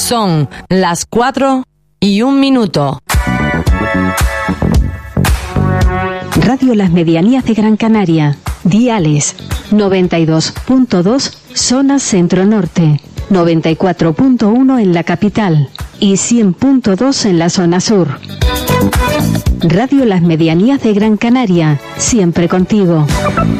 Son las 4:01. Radio Las Medianías de Gran Canaria. Diales 92.2 zona centro-norte, 94.1 en la capital y 100.2 en la zona sur. Radio Las Medianías de Gran Canaria, siempre contigo.